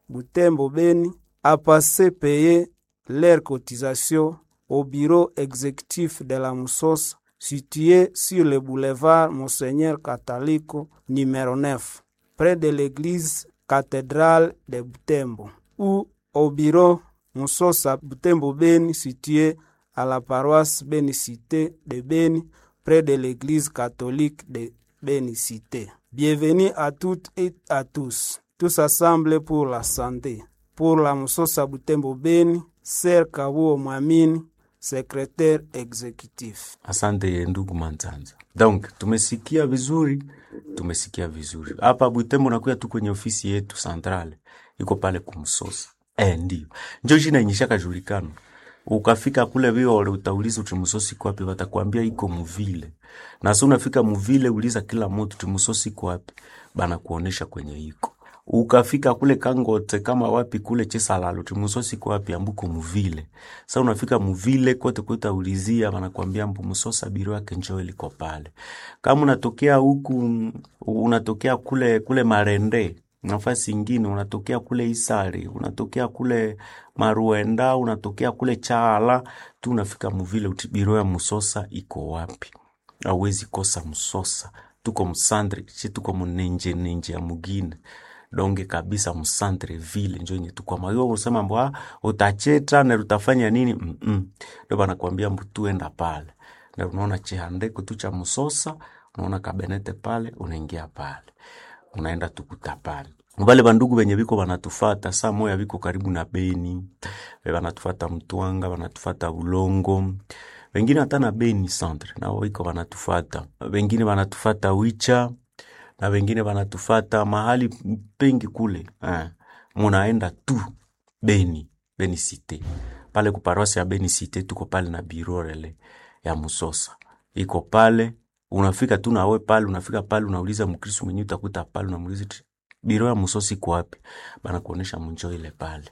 Butembo Beni a passé payer leurs cotisations au bureau exécutif de la Musosa situé sur le boulevard Monseigneur Catalico numéro 9, près de l'église cathédrale de Butembo, ou au bureau Musosa Butembo Beni situé à la paroisse Bénicité de Beni, près de l'église catholique de Bénicité. Bienvenue à toutes et à tous assemblés pour la santé. Pour la Musosa Butembo Beni, Ser Kabuo Mwamini, secrétaire exécutif. Asante ndugu Manzanza. Donc, tumesikia vizuri. Hapa Butembo nakuya tu kwenye ofisi yetu centrale. Iko pale kumsosa. Ndio. Njoo jina inyishaka julikana. Ukafika kule vio utauliza tumusosi kwa wapi, watakwambia iko muvile. Na sasa unafika muvile uliza kila mtu tumusosi kwa wapi, bana kuonesha kwenye iko. Ukafika kule Kangote kama wapi kule Chesalalo tumusosi kwa wapi, ambuko muvile. Sasa unafika muvile kote utaulizia, wanakuambia mbu Musosa biro yake njoo liko pale. Kama unatokea huku unatokea kule Marende, nafasi nyingine unatokea kule Isari, unatokea kule Maruenda, unatokea kule Chala, tu unafika muvile biro ya Musosa iko wapi. Hauwezi kosa Musosa. Tuko msandre, tuko munenje ya mugine. Donge kabisa msantre vile njoo nye tuko mayo unasema mbwa utacheta na utafanya nini? Ndio bana kuambia mbu tuenda pale. Na unaona chihandeko tu cha Musosa, unaona kabenete pale, unaingia pale. Unaenda tukuta pale. Wale bandugu wenye biko wanatufuata saa moya biko karibu na Beni. Wanatufuata Mtwanga, wanatufuata Ulongo. Wengine hata na Beni centre na wiko wanatufuata. Wengine wanatufuata Wicha. Na wengine wanatufuata mahali pengi kule. Munaenda tu Beni Cité. Pale kuparosi ya Beni Cité tuko pale na biro rele ya Musosa. Iko pale, unafika tu na wewe pale, unafika pale unauliza Mkristo mwenyewe utakuta pale, unamuuliza biro ya Musosi iko wapi? Bana kuonesha mnjo ile pale.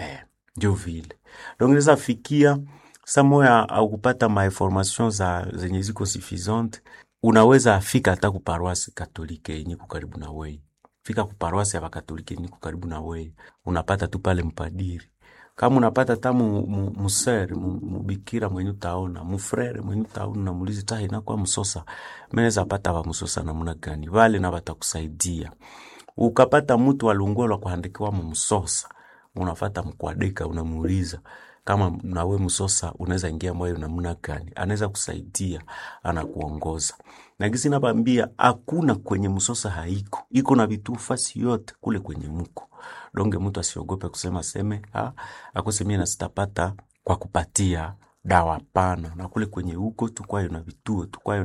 Ndio vile. Donc unaweza fikia samoya au kupata ma information zenye ziko suffisante. Unaweza afika hata kuparoasi Katolike yenye kukaribu na wewe. Fika kuparoasi ya Katolike yenye kukaribu na wewe. Unapata tu pale mpadiri. Kama unapata tamu musere, mubikira mwenye utaona, mufrere mwenye utaona, na mulizi tahi na kwa Musosa. Meneza pata wa Musosa na muna gani. Wale na watakusaidia. Ukapata mtu walungolo kuhandikiwa Musosa. Unafata mkwadeka, unamuuliza. Kama na we Musosa unaweza ingia moyo na muna gani, anaweza kusaidia, anakuongoza. Na gizi nabambia hakuna kwenye Musosa haiko, iko na vitu fasi yote kule kwenye mko. Donge mtu asiogope kusema seme akosemia na sitapata kwa kupatia dawa pana. Na kule kwenye huko tukwayo na vituo, tukwayo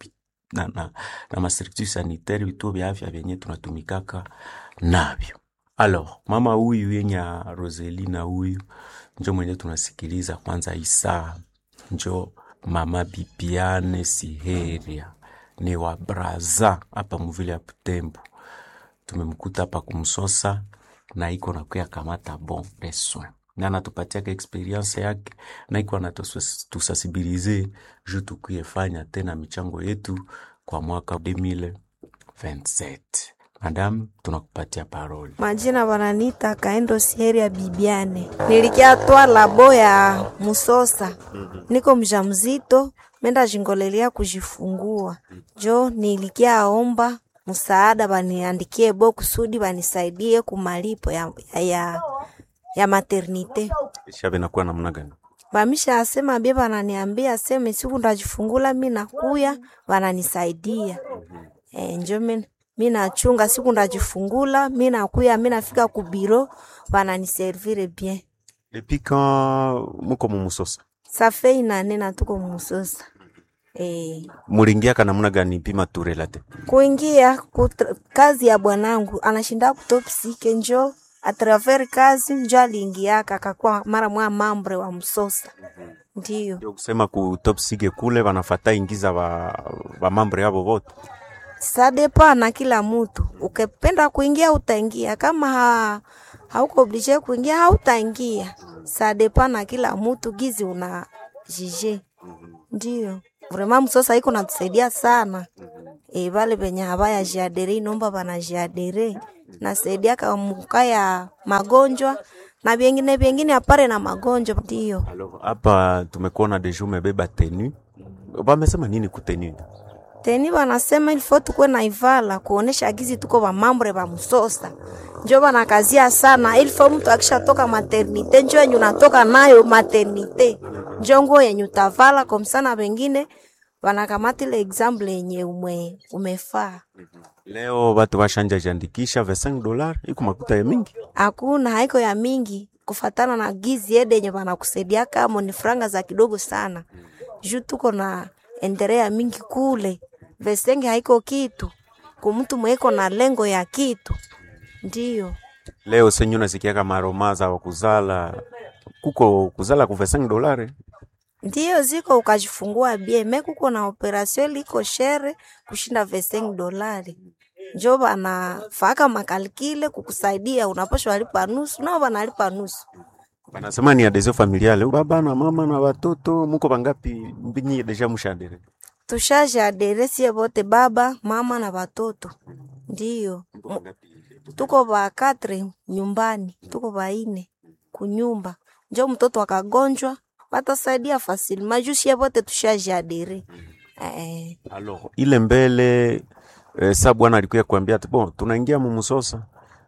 na maserikali sanitari, vituo vya afya vyenye tunatumikaka navyo. Alors, mama huyu yenya Roselina huyu njo mwenye tunasikiliza kwanza Isa, njo mama Bibiane Siheria, ni wa Braza hapa muvile ya Butembo. Tumemkuta hapa kumsosa na iko na kuya kamata bon de soin. Na anatupatia ka experience yake na iko anatusasibilize juu tukuyefanya tena michango yetu kwa mwaka 2027. Madam, tunakupatia parole. Majina wananiita Kaendo Siheria Bibiane. Nilikia toa labo ya Musosa. Niko mjamzito, menda jingolelea kujifungua. Jo, nilikia omba msaada baniandikie bo kusudi banisaidie kumalipo ya maternite. Shabe nakuwa namna gani? Bamisha asema beba ananiambia aseme siku ndajifungula mimi nakuya bananisaidia. Njo mimi nachunga siku ndajifungula, mimi nakuya, mimi nafika ku biro bananiservire bien. Depuis quand muko Musosa? Ça fait une année na tuko Musosa. Mulingia kana namna gani pima turelate? Kuingia kazi ya bwanangu anashinda kutopsike njo a travers kazi njo aliingia akakuwa mara mwa mambre wa Musosa. Ndio. Ndio kusema ku topsike kule wanafata ingiza wa mambre yabo wote. Sadepa na kila mtu. Ukipenda kuingia utaingia, kama hauko oblige kuingia hautaingia. Sadepa na kila mtu gizi una jije. Ndio. Vraiment Musosa iko natusaidia sana. Wale benye habaya jiadere nomba bana jiadere. nasaidia kamuka ya magonjwa na vingine apare na magonjwa ndio. Alors hapa tumekuona deja umebeba tenue. Wamesema nini kutenue? Teni wanasema ilifo tukwe na ivala kuonesha gizi tuko ba mambre ba Musosa. Njo banakazia sana ilifo mtu akishatoka maternite njo yenye unatoka nayo maternite. Njo nguo yenye utavala kwa msana wengine wanakamata ile example yenye umefaa. Leo watu washanja jandikisha $5 iko makuta ya mingi. Hakuna haiko ya mingi kufatana na gizi yede yenye wanakusaidia kama ni franga za kidogo sana. Juu tuko na endelea mingi kule. Vesenge haiko kitu. Kumtu mweko na lengo ya kitu. Ndiyo. Leo senyu nasikia kama romaza wa kuzala. Kuko kuzala kwa $5. Ndiyo ziko ukajifungua bie. Kuko na operasyon liko shere kushinda $5. Njo bana faka makalikile kukusaidia unaposho walipa nusu. Nao banalipa nusu. Banasema ni adesio familiale. Baba na mama na watoto muko bangapi mbinyi deja mushadere? Tushaje adere siye bote baba, mama na watoto. Ndiyo. Tuko ba 4 nyumbani, tuko ba 4 kunyumba. Njo mtoto akagonjwa, batasaidia fasili. Majusi ya bote tushaje adere. Alors, ile mbele sa bwana alikuwa kuambia bon tunaingia mu Musosa.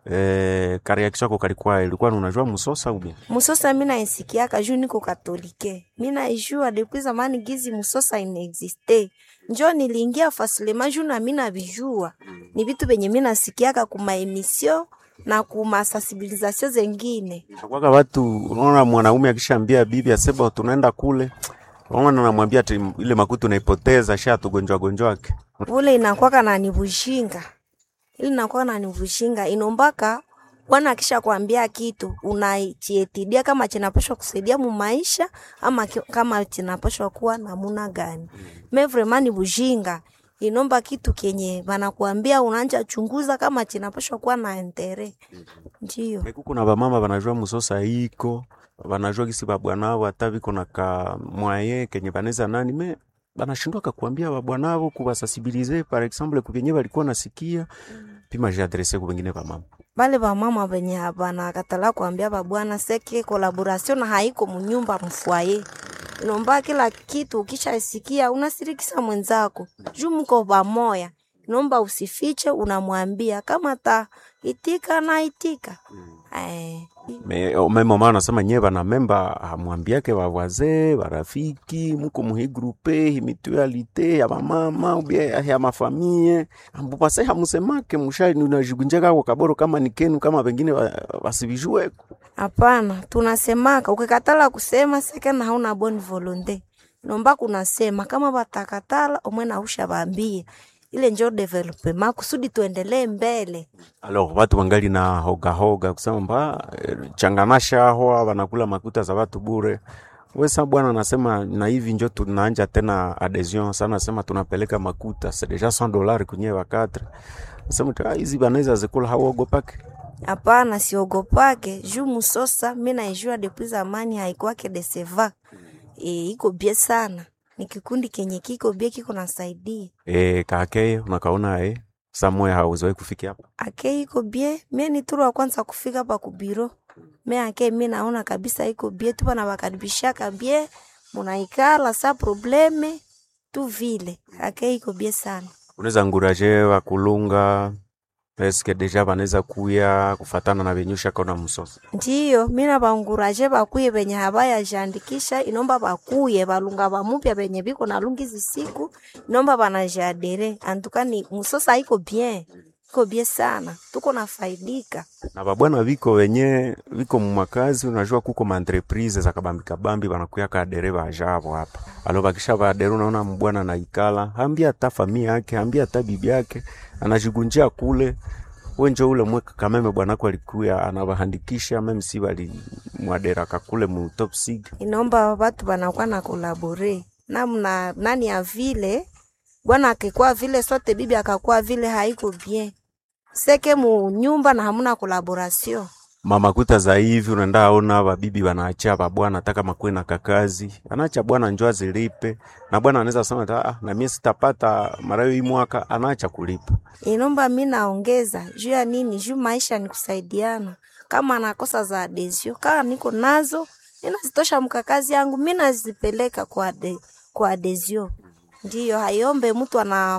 Kari yako chako kalikuwa ilikuwa unajua Musosa au bien? Musosa mimi naisikia kaju niko katolike. Mimi naijua depuis zamani gizi Musosa inexiste. Njo niliingia fasile maju na mimi nabijua. Ni vitu benye mimi nasikiaka kuma emission na kuma sensibilisation zengine. Kwa watu unaona mwanaume akishambia bibi asema tunaenda kule. Unaona anamwambia ati ile makuta unaipoteza sha tugonjwa wake. Ule inakuwa na nibushinga. Ili nakuwa na nivushinga inombaka bwana kisha kuambia kitu unaichietidia kama chinapaswa kusaidia mu maisha ama kama chinapaswa kuwa namuna gani. Vraiment nivushinga inomba kitu kenye banakuambia unaanza chunguza kama chinapaswa kuwa na entere. Ndio. Mekuko na bamama banajua Musosa iko, banajua kisi babwanao hata biko na ka moyen kenye baneza nani banashindwa kukuambia babwanao kubasensibiliser par exemple kubenye balikuwa nasikia pima j'adresse ku wengine ba mama. Bale ba mama benye hapana katala kuambia babwana seke collaboration na haiko munyumba mfuaye. Inomba kila kitu ukishasikia unasirikisa mwenzako. Juu mko pamoja. Inomba usifiche unamwambia kama ta itika na itika. Meme mama anasema nyeba na memba hamwambiake wazee, warafiki, mko muhi grupe, mutualite ya mama ou bien ya mafamie. Ambo sasa hamusemake mushali unajigunjeka kwa kaboro kama nikenu kama wengine wasibijue. Hapana, tunasemaka ukikatala kusema seke na hauna bonne volonté. Nomba kunasema kama batakatala omwena usha baambie. Ile njo development kusudi tuendelee mbele. Alors watu wangali na hoga kusema changanasha hao wanakula makuta za watu bure. Wesa bwana anasema na hivi njo tunaanja tena adhesion sana sema tunapeleka makuta c'est déjà $100 kunye wa 4. Nasema hizi banaweza zikula haogopake. Hapana siogopake, juu Musosa mimi naijua depuis zamani haikuwake deseva. Iko bie sana. Ni kikundi kenye kiko bie kiko nasaidia. Kake unakaona Samuel hauzoe kufikia hapa. Ake iko bie, mimi ni turu wa kwanza kufika hapa ku biro. Mimi naona kabisa iko bie tu bana bakaribishaka bie, munaikala sa probleme tu vile. Ake iko bie sana. Unaweza encourager wa kulunga eske deja banaweza kuya kufatana na benyusha kona Musosa. Ndiyo, mimi na baunguraje bakuye benye habaya jandikisha inomba bakuye balunga bamupya benye biko na lungizi siku inomba banajadere antukani Musosa iko bien. Iko bien sana. Tuko na faidika. Na babwana viko wenye viko mumakazi unajua kuko ma entreprise za kabambi banakuya ka dereva ajabo hapa. Alo bakisha ba dere unaona mbwana na ikala, hambia hata familia yake, hambia hata bibi yake, anajigunjia kule. Wenjo ule mweka kameme bwanako alikuya anabahandikisha meme si bali mwadera kakule mu top sig. Inomba watu banakuwa na collaborer. Namna nani ya vile bwana akikuwa vile sote bibi akakuwa vile haiko bien. Seke mu nyumba na hamuna collaboration. mama kuta za hivi unaenda aona babibi wanaacha babwana nataka makwe na kakazi. Anaacha bwana njoo azilipe na bwana anaweza sema na mimi sitapata mara hii mwaka anaacha kulipa. Inomba mimi naongeza juu ya nini? Juu maisha ni kusaidiana. Kama anakosa za adesio, kama niko nazo, ninazitosha mkakazi yangu, mimi nazipeleka kwa adesio. Ndiyo, hayombe mtu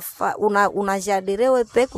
unajaderewe pe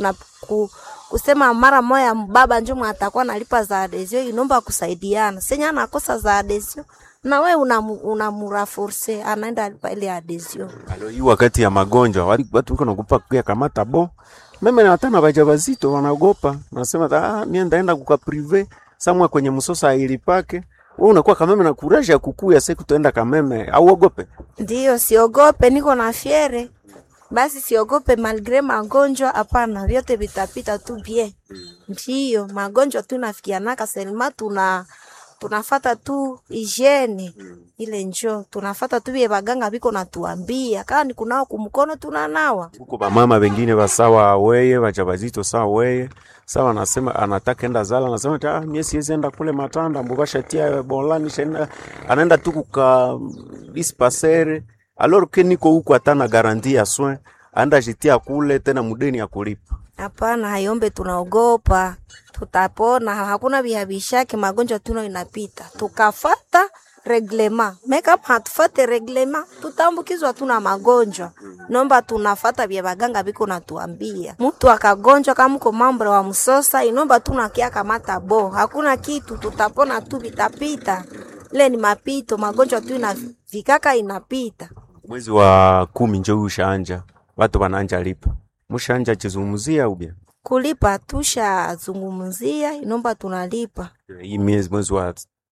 kusema mara moja baba njoo atakuwa analipa za adesio, inomba kusaidiana. Senya anakosa za adesio na wewe unamuraforce anaenda alipa ile adesio. Alo hii wakati ya magonjwa watu wako nakupa kwa kamata bo. Mimi na hata na wajawazito wanaogopa. Nasema mimi ndaenda kwa privé samwa kwenye msosa ilipake. Wewe unakuwa kama mimi na courage ya kukuya siku tuenda kameme au ogope? Ndio, siogope, niko na fiere. Basi siogope malgré magonjwa, hapana, vyote vitapita tu bien. Ndio, magonjwa tunafikianaka selma tunafuata tu hygiene ile njoo. Tunafuata tu vile baganga biko natuambia. Kama ni kunao kumkono tunanawa. Huko ba mama wengine wasawa weye, wajawazito sawa weye. Sawa anasema anataka enda zala, anasema mimi siwezi enda kule Matanda, mbukasha tia bolani shenda. Anaenda tu kuka dispensaire. Alors que niko huko hatana garantie ya soin, anda jitia kule tena mudeni ya kulipa. Hapana, hayombe tunaogopa. Tutapona, hakuna bihabishaki, magonjwa inapita. Tukafata reglema. Kama hatufate reglema, tutambukizwa tuna magonjwa. Nomba tunafata vya baganga biko natuambia. Mtu akagonjwa kama uko mambo wa msosa, inomba tunakia kamata bo. Hakuna kitu, tutapona tu vitapita. Ile ni mapito, magonjwa inafikaka inapita. Mwezi wa 10 njoo ushaanja. Watu wanaanja lipa. Mshaanja chizungumzia ubia? Kulipa tusha zungumzia, inomba tunalipa. Hii mwezi wa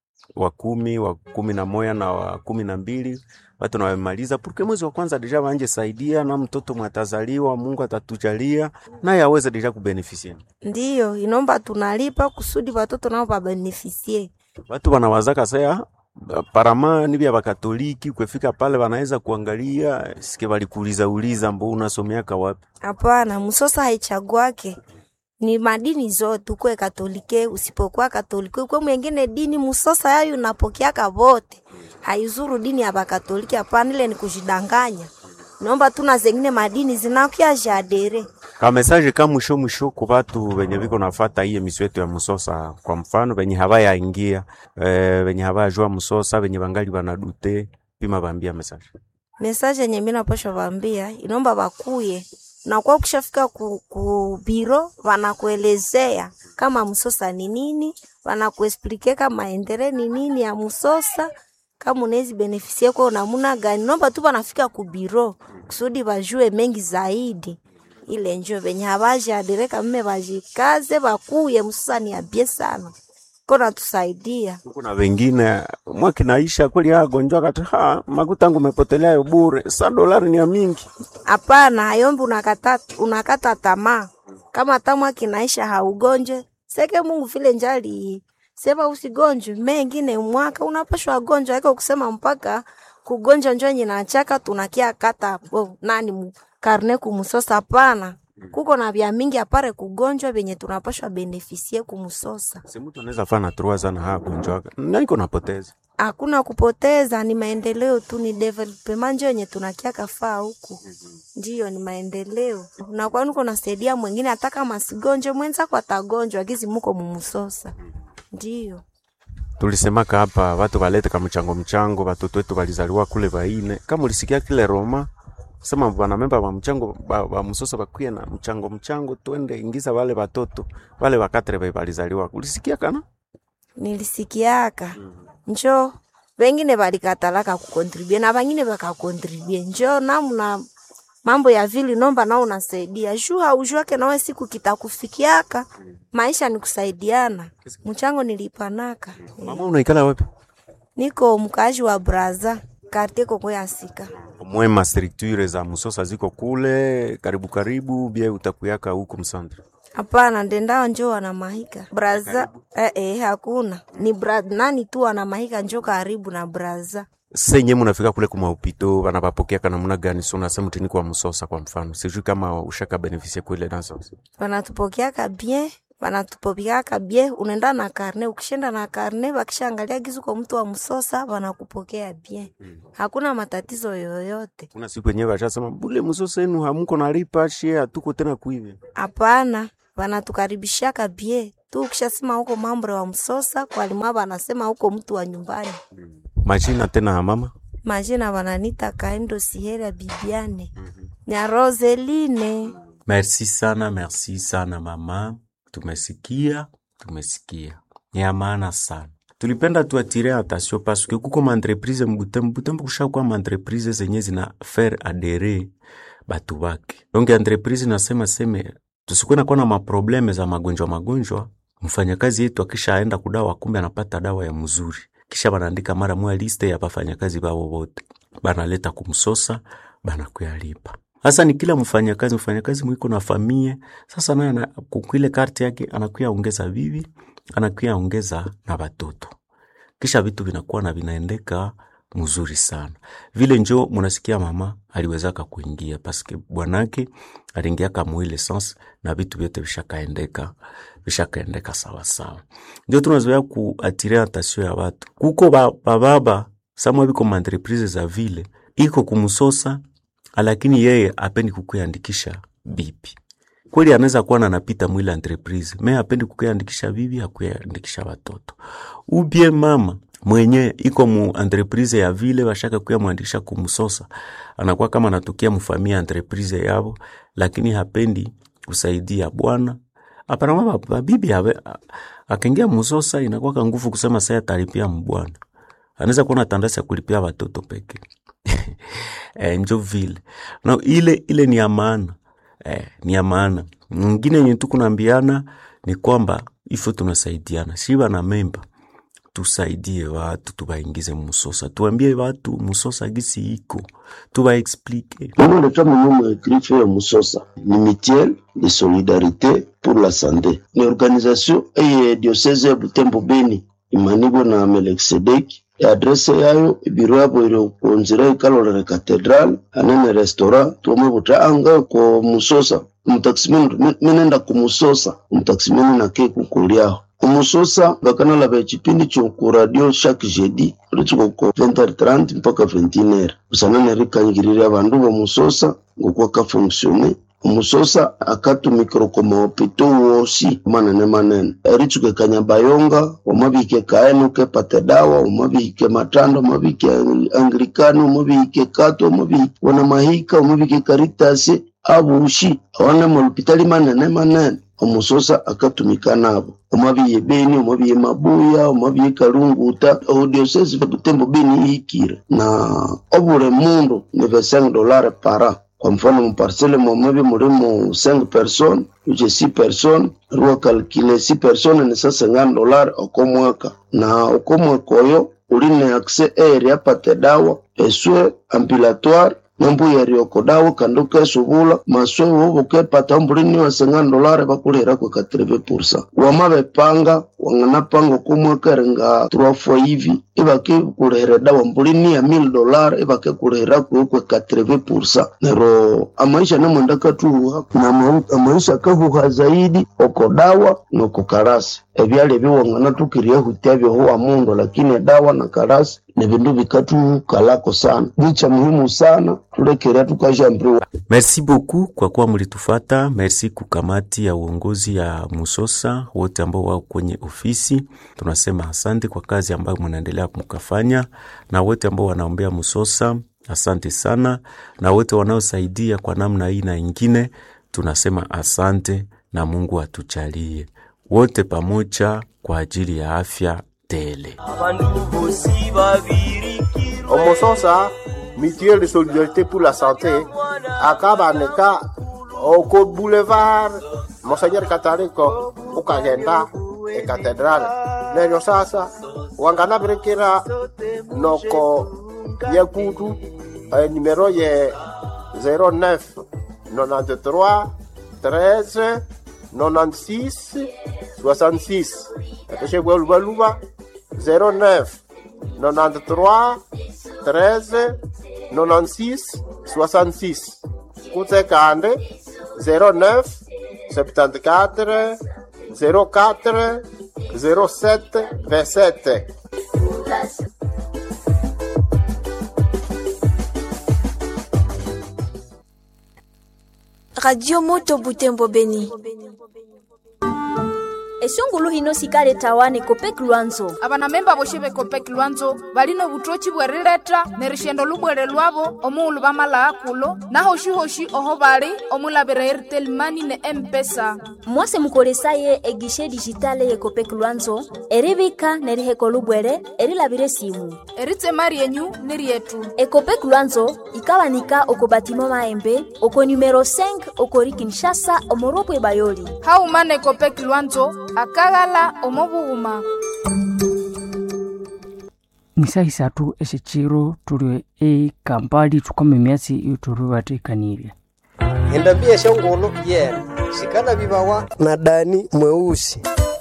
10, wa 11 na wa 12 watu na wamaliza porque mwezi wa kwanza deja wanje saidia na mtoto mwatazaliwa, Mungu atatujalia naye aweze deja kubeneficia. Ndiyo, inomba tunalipa kusudi watoto nao wabeneficie. Watu wanawazaka saya parama ni vya Katoliki kufika pale wanaweza kuangalia sike walikuuliza mbona unasomeaka wapi? Hapana, msosa haichaguake. Ni madini zote, ukwe Katolike, usipokuwa Katolike, ukwe mwingine dini, msosa yayo unapokeaka vote. Haizuru dini ya Katoliki, hapana, ile ni kujidanganya. Naomba tuna zengine madini zinakia jadere. Ka message kama mwisho kwa watu wenye viko nafuata hii emission yetu ya msosa, kwa mfano wenye habaya ingia, wenye habaya jua msosa, wenye bangali banadute, pima bambia message. Message yenye mimi naposha bambia, inomba bakuye. Na kwa ukishafika ku biro wanakuelezea kama msosa ni nini, wanakuexplique kama endere ni nini ya msosa, kama unaweza beneficia kwa namna gani. Naomba tu wanafika ku biro kusudi bajue mengi zaidi. Ile njoo venye habaje adireka mme bajikaze bakuye msosa ni abie sana. Kona tusaidia. Kuna wengine mwaki naisha kweli agonjwa kata makutangu mepotelea bure, $100 ni ya mingi. Hapana, hayombi unakata tamaa. Kama tamaa kinaisha haugonje, seke Mungu vile njali. Sema usigonje, mengine mwaka unapashwa gonjwa iko kusema mpaka kugonja njoo nyinachaka tunakia kata karne kumsosa hapana. Kuko na vya mingi apare kugonjwa venye tunapashwa beneficie kumsosa. Si mtu anaweza fana 3 sana hagonjwa. Na iko napoteza. Hakuna kupoteza, ni maendeleo tu, ni development yenye tunakia kafaa huku. Ndio ni maendeleo. Na kwa nini kunasaidia mwingine ataka masigonje mwenza kwa tagonjwa gizi muko mumusosa. Ndio. Tulisemaka hapa watu walete kama mchango watoto wetu walizaliwa kule baine. Kama ulisikia kile Roma sema bwana memba wa mchango wa msosa bakuye na mchango twende ingiza wale watoto wale wakatre walizaliwa. Ulisikia kana? Nilisikiaka. Njoo wengine walikatalaka kukontribute na wengine wakakontribute. Njoo namna mambo ya vile nomba nao unasaidia. Jua ujuake nawe siku kitakufikiaka. Maisha ni kusaidiana. Mchango nilipanaka. Mama unaikala wapi? Niko mkaji wa Braza, quartier Kongo ya Sika. Mwema structure za msosa ziko kule karibu bia utakuyaka huko msandra. Hapana, ndendao njoo wana mahika. Braza hakuna. Ni nani tu wana mahika njoo karibu na Braza. Senye mnafika kule kuma upito wanapapokea kana namna gani? So nasema tuniko wa msosa kwa mfano. Sijui kama ushaka beneficia kule dansa. Wanatupokea bien. wanatupokea bie, unaenda na karne, ukishenda na karne wakishaangalia gizu kwa mtu wa Musosa wanakupokea bie. Hakuna matatizo yoyote. Kuna siku yenyewe washasema bule Musosa yenu hamko nalipa share hatuko tena kuive. Hapana, wanatukaribishia bie. Tu ukishasema huko mambo wa Musosa kwa limaba anasema huko mtu wa nyumbani. Majina tena mama? Majina wananita Kaendo Sihera Bibiane. Nya Roseline. Merci sana mama. Tumesikia. Ni ya maana sana. Tulipenda tuatire attention parce que kuko ma entreprise Butembo kushakuwa ma entreprise zenye zina faire adhérer batu bake. Donc entreprise nasema tusikuwe na kuwa na maprobleme za magonjwa. Mfanyakazi yetu akishaenda kudawa kumbe anapata dawa ya mzuri. Kisha banaandika mara moja liste ya wafanyakazi bao wote. Banaleta kumsosa, banakuyalipa. Sasa ni kila mfanyakazi mwiko na familia. Sasa naye kukwile karte yake anakuya ongeza bibi, anakuya ongeza na watoto. Kisha vitu vinakuwa na vinaendeka mzuri sana. Vile njo munasikia mama aliwezaka kuingia paske bwanake aliingia kama ile essence na vitu vyote vishakaendeka sawa. Ndio tunazoea kuatire attention ya watu. Kuko baba samwa biko ma entreprise za vile iko kumsosa lakini yeye apendi kukuandikisha bibi. Kweli anaweza kuwa anapita mwile entreprise, mais apendi kukuandikisha bibi, hakuandikisha watoto. Ubie mama mwenye iko mu entreprise ya vile washaka kuya muandikisha kumsosa, anakuwa kama anatokea mfamia entreprise yabo, lakini hapendi kusaidia bwana. Hapana mama bibi akaingia musosa inakuwa nguvu kusema sasa atalipia mbwana. Anaweza kuwa na tandasi ya kulipia watoto peke. Njo vile. Na ile ni amana. Ni amana. Mwingine yenye tu kunaambiana ni kwamba ifo tunasaidiana. Shiba na memba tusaidie watu tubaingize musosa. Tuambie watu musosa gisi iko. Tuba explique. Nous le temps nous écrit ya musosa ni mutuelle de solidarité pour la santé. Ni organisation diocèse ya Butembo Beni imanibo na Melkisedeki. Adrese yayo biro yabo ilo konzira ikalolere katedral anene restaurant tuome buta anga ko musosa mtaksimeni menenda kumusosa mtaksimeni na keku kuliao kumusosa bakana la bechipindi cho ku radio chaque jeudi rituko ko 20h30 mpaka 21h usanane rikanyigirira abandu bo musosa ngokwa ka fonctionner Musosa akatu mikrokoma opito wosi manene erituke kanyabayonga omabike kaenuke patedawa omabike matando omabike anglikano omabike kato omabike wana mahika omabike karitasi abushi awana mulpitali manene Musosa akatumika nabo omabiye Beni omabiye Mabuya omabiye Kalunguta diocese ya Butembo Beni ikire na obure mundo ni $25 para. Kwa mfano mparcele mwamebi murimo 5 personnes, uje 6 personnes, ruwa kalkile 6 personnes ni sasa $50 okomwaka. Na okomwaka oyo, uline akse area pate dawa, eswe ampilatoire, mambu ya rioko dawa, kanduke subula, maswe ubuke pata mbulini wa $50 bakulera kwa 80%. Wamabe panga, wanganapanga okomwaka renga 3 fois hivi, ibaki kulera dawa mbulini ya $1000 ibaki kulera kwa 80%. Nero amaisha na mwendaka tuwa na amaisha kahuha zaidi oko dawa na kukarasi. Ebyale biwangana tukiria hutia huwa mundo lakini dawa na karasi ni bindu bikatu kalako sana. Nicha muhimu sana tulekerea tukajambriwa. Merci beaucoup kwa kuwa mlitufata. Merci kukamati ya uongozi ya Musosa wote ambao wao kwenye ofisi. Tunasema asante kwa kazi ambayo mnaendelea mkafanya na wote ambao wanaombea Musosa asante sana na wote wanaosaidia kwa namna hii na ingine tunasema asante na Mungu atujalie wote pamoja kwa ajili ya afya tele. Musosa mutuelle de solidarité pour la santé akabaneka oko boulevard Monseigneur Kataliko ukagenda cathedrale leo sasa wangana brekera noko Yakutu numero ye 09 93 13 96 66 Atashe Baluba 09 93 13 96 66 Kutse kande 09 74 04 07 27. Radio Moto Butembo Beni. Esungulu hino sikale tawane Kopek Lwanzo. Abanamemba boshe Kopek Lwanzo balino butochi bwerileta nerishendo lubwere lwabo omulu bamala akulo naho shihoshi oho bali omulabira Airtel Money ne M-Pesa. Mwase mukolesaye egishe digitale ye Kopek Lwanzo eribika neriheko lubwere erilabire simu. Eritse mari yenyu nerietu. Kopek Lwanzo ikawanika okobatima maembe oko numero 5 okori Kinshasa omoropwe bayoli. Haumane Kopek Lwanzo akagala omobuguma. Nisa isatu esechiro turi kampali tukome miasi yuturu vatikanire. Endambia shongolo yeah. Shikana bibawa na Dani mweusi.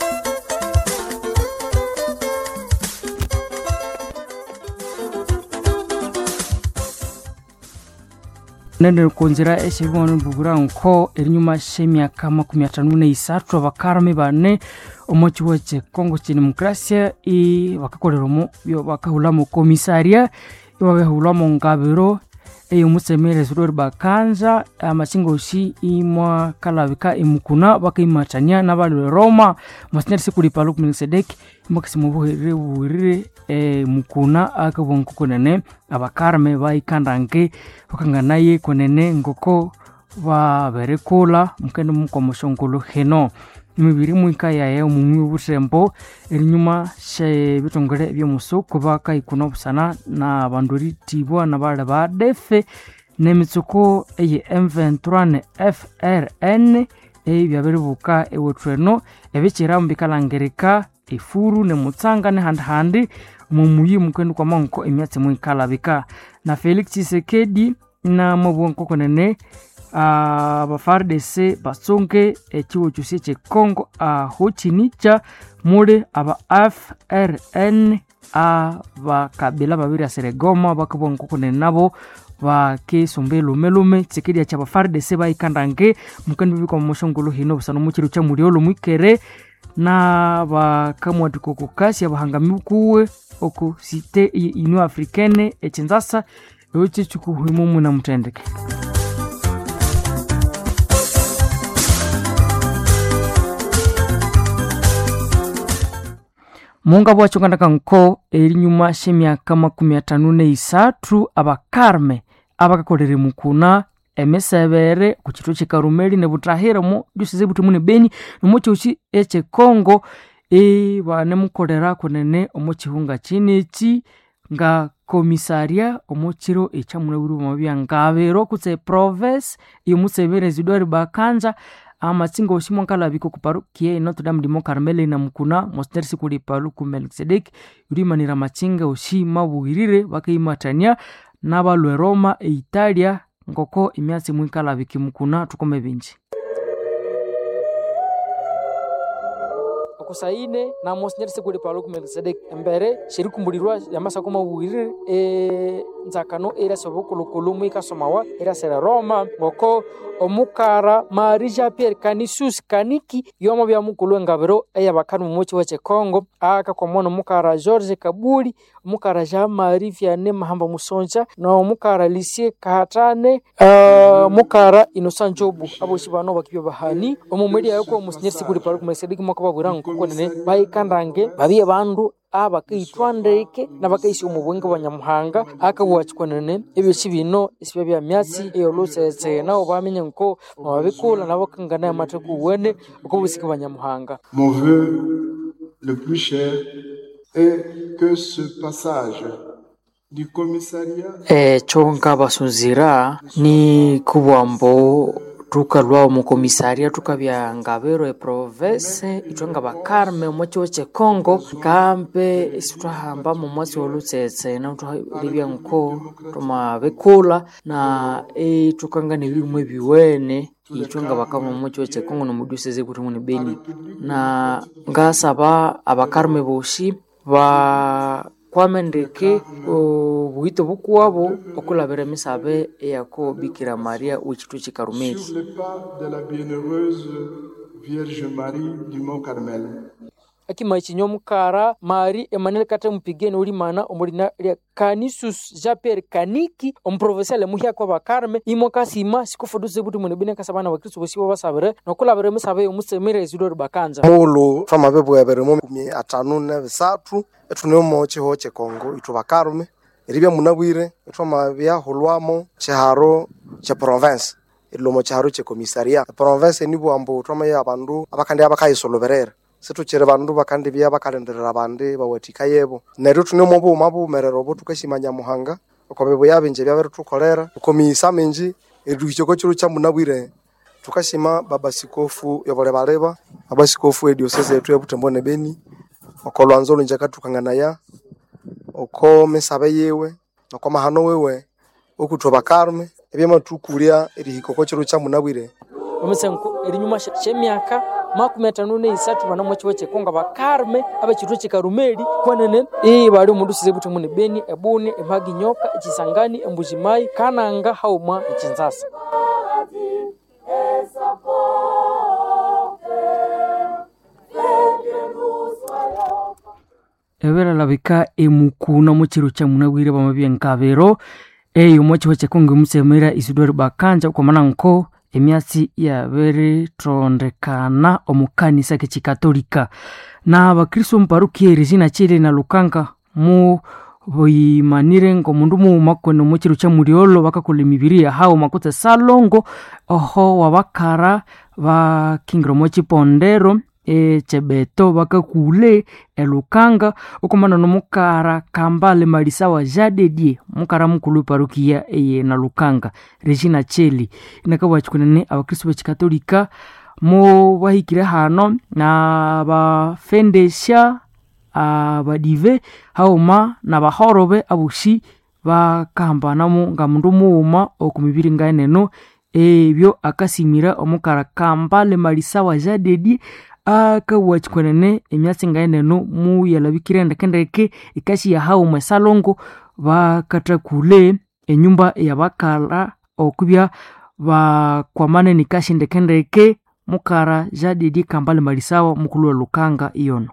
Nende konzira eshibono bugura nko erinyuma shemya kama 53 abakarame bane omochi wache Kongo Demokrasia bakakoleromo byo bakahulamo komisaria ibagahulamo ngabero umusemere zurori bakanja amashingo shi imwa kalabika imukuna bakaimatanya nabalo Roma masneri sikuli palu Melkisedeki makasimu buhire mukuna akabonko konene abakarme bayikandange bakanganaye konene ngoko baberekola mukende mukomoshongolo heno imibiri muikaya ya umumwe busembo erinyuma she bitongore byo musuko bakayikuno busana na bandori tibwa na bale ba defe nemitsuko eye M23 ne FRN byaberibuka ewotweno ebikira mbikalangereka efuru ne mutsanga ne handhandi mumuyi mukende kwa manko emyatse muikalabika na Felix Tshisekedi na mabonko konene FARDC basonge echiwo chusie che Kongo hochinicha mule aba FRN bakabila babiri aseregoma bakabonko konene nabo bakesombelo melume Tshisekedi ya chaba FARDC baikandange mukandi biko moshongolo hino busano muchiru cha muliolo mwikere na bakamwadiko kasi abahangamibukuwe oko site inu africaine echinzasa yoche chukuhimu na mutendeke. Munga bwa chongandaka nko erinyuma shemyaka 53 abakarme abakakolere mukuna emesebere ku kito kikarumeli ne butrahiramo dusize butumune Beni nomochi uchi eche Kongo bane mukolera konene omokihunga kineki nga komisaria omochiro echamule buru mabya ngabero kutse province yomusebere zidori bakanja amatsingo oshimwa kalabiko kuparukie Notre Dame du Carmel na mukuna Monseigneur Sikuli Palu ku Melkisedeki yurimanira machinga oshima buhirire bakaimatania nabalwe Roma Italia ngoko imyatsi mwikalabiki mukuna tukome binji okusaine na Monseigneur Sikuli Palu ku Melkisedeki embere shirikumbulirwa yamasa koma buhirire nzakano era sobokulukulu mwikasomawa era sera Roma ngoko omukara Marija Pierre Canisius Kaniki yomo bya mukulu ngabero eyabakanu mumochi wache Kongo aka kwa mono mukara George Kabuli mukara Jean Marie Vianney Mahamba Musonja na mukara Lisie Kahatane mukara Innocent Jobu abo shibano bakibyo bahani omumedi yako Monseigneur Sikuli Palu ku Melkisedeki mwakababura nkoko nene bayikandange babiye bandu abakaitwandeke nabakaisi omubwenge banyamuhanga akabwachikwanene ebyo bino esibya bya myasi eyolosetse nawo bamenye nko babikula nabo kangana amateku wene okubusika banyamuhanga. Mon vœu le plus cher est que ce passage du commissariat chonga basunzira ni kubwambo tukalwa mu komisaria tukabya ngabero province itwanga bakarme mocho che Kongo kampe isitwahamba mu mwasi olutsetse na utulibya nko tuma bekula na tukanga ne bimwe biwene itwanga bakama mocho che Kongo no muduseze kuti muni Beni na ngasaba abakarme boshi ba kwamendeke buhito bukwabo okulabera misabe yako Bikira Maria uchitu chikarumeli. Sur le pas de la bienheureuse Vierge Marie du Mont Carmel. Akimaichi mukara Mari Emmanuel kata mpigeni ulimana omulina lya Canisius Jean-Pierre Kaniki omprovincial muhya kwa bakarme imokasima sikufuduze butu munebine kasabana bakristo bosibo basabere nokulabere musabe umusemere izidoro bakanza mulu fama bebo yabere mu 503 etuno mo chihoche Kongo itubakarme eribya munabwire etoma bya holwamo chiharo cha province ilomo chiharo cha komisaria province ni bwambo toma ya bandu abakandi abakayisoloberera situchere bandu bakandi bya bakalenderera bande bawatika yebo neryo tuno mobo mabu merero bo tukashimanya muhanga okobebo yabinje bya tukolera ukomisa menji edukichoko chiru cha munabwire tukashima baba sikofu yobole baleba abasikofu ediocese yetu ya Butembo ne Beni okolwanzolo njaka tukangana ya oko mesabe yewe nokoma hano wewe okutoba karme ebyama tukulia erihikoko chiru cha munabwire omusenko erinyuma shemyaka 53 bana mwachiwe chekonga bakarme abachitu chikarumeli kwanene bali mundu size Butembo ne Beni ebune ebagi nyoka echisangani embujimai kananga hauma echinzasa ebera labika emukuna muchiro cha munabwire bamabye nkabero mwachiwe chekonga musemera Isidore Bakanja ukomana nko emyasi ya bere trondekana omukanisa kechikatolika na abakristo mparuki Regina Chile na Lukanga mu boyimanire ngo mundu mu makono muchiro cha muriolo bakakole mibiria hao makuta salongo oho wabakara ba kingro mochi pondero chebeto bakakule Lukanga ukomana no mukara Kambale Marisawa Jadedie mukara mukulu parukia na Lukanga Regina Cheli inakabwachikunene abakristo b'Katolika mo bahikire hano na bafendesha abadive hauma na bahorobe abushi bakambanamo nga mundu muuma okumibiri ngaeneno ebyo akasimira omukara Kambale Marisawa Jadedie akawachikwenene emyatsi ngaeneno mu yalabikire ndekendeke ikashi ya hauma salongo bakatakule enyumba yabakala okubya bakwamane nikashi ndekendeke mukara Jadedie Kambale Marisawa mukulu wa Lukanga iyono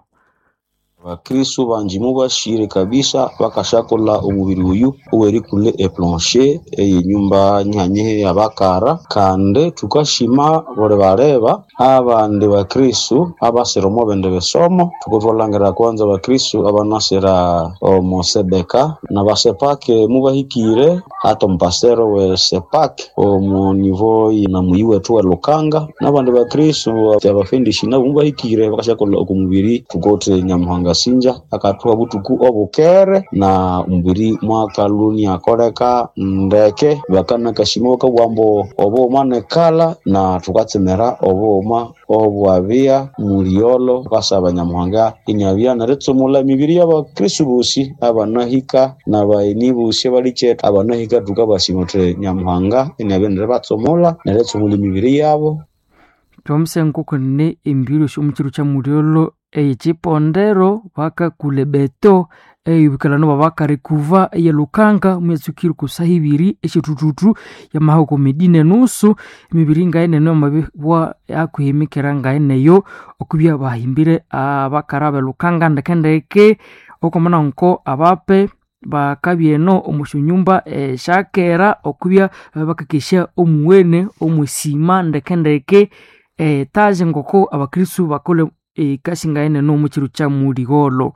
Bakristo banjimu bashire kabisa bakashakola umubiri uyu uweri kule plancher nyumba nyanyehe abakara kande tukashima bore bareba abande bakristo abaseromo bende besomo tukovolangera kwanza bakristo abanasera omosebeka na basepake mubahikire hata mpastero we sepake mu niveau na muyiwe tu Lukanga nabande bakristo abafendishi na mubahikire bakashakola umubiri tukote Nyamuhanga Sinja akatuwa butuku obukere na mbiri mwaka luni akoreka ndeke bakana kashimoka wambo obo manekala na tukatsemera obo obwabia muriolo basaba Nyamuhanga inyabya naretsomula mibiri y'abakristo bosi abanahika nabayinibusi baliceta abanahika tukabasimotre Nyamuhanga inyabya batsomola naretsomula mibiri yabo Tomsenko kone imbiro shumchiru cha muriolo chipondero baka kulebeto yubikalano babakare kuva ya Lukanga mwezukiri kusahibiri echitututu ya mahoko medine nusu imibiri ngaene no mabwa yakuhimikira ngaene yo okubya bahimbire abakarabe Lukanga ndekendeke okomana nko abape bakabyeno omushunyumba shakera okubya bakakesha omuwene omusima ndekendeke taje ngoko abakristo bakole kashingaene no muchiru cha murigolo